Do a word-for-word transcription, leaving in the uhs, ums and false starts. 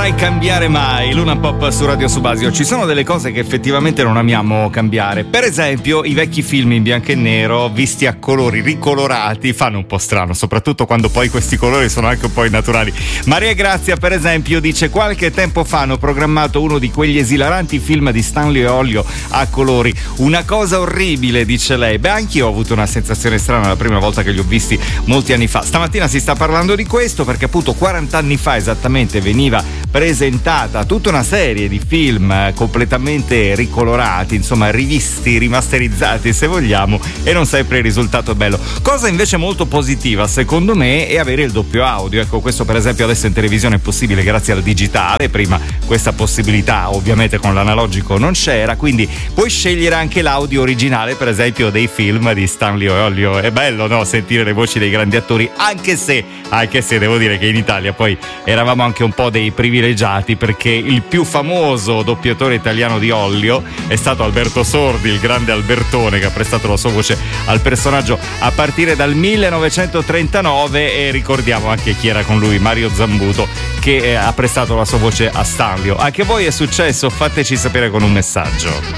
mai cambiare mai. Luna Pop su Radio Subasio. Ci sono delle cose che effettivamente non amiamo cambiare. Per esempio, i vecchi film in bianco e nero visti a colori ricolorati fanno un po' strano, soprattutto quando poi questi colori sono anche un po' innaturali. Maria Grazia, per esempio, dice: qualche tempo fa hanno programmato uno di quegli esilaranti film di Stanlio e Ollio a colori. Una cosa orribile, dice lei. Beh, anch'io ho avuto una sensazione strana la prima volta che li ho visti molti anni fa. Stamattina si sta parlando di questo perché appunto quaranta anni fa esattamente veniva presentata tutta una serie di film completamente ricolorati, insomma rivisti, rimasterizzati se vogliamo, e non sempre il risultato è bello. Cosa invece molto positiva secondo me è avere il doppio audio. Ecco, questo per esempio adesso in televisione è possibile grazie al digitale, prima questa possibilità ovviamente con l'analogico non c'era, quindi puoi scegliere anche l'audio originale per esempio dei film di Stanlio e Ollio. È bello, no? Sentire le voci dei grandi attori, anche se anche se devo dire che in Italia poi eravamo anche un po' dei privilegiati, perché il più famoso doppiatore italiano di Ollio è stato Alberto Sordi, il grande Albertone, che ha prestato la sua voce al personaggio a partire dal millenovecentotrentanove, e ricordiamo anche chi era con lui, Mario Zambuto, che ha prestato la sua voce a Stanlio. Anche voi è successo? Fateci sapere con un messaggio.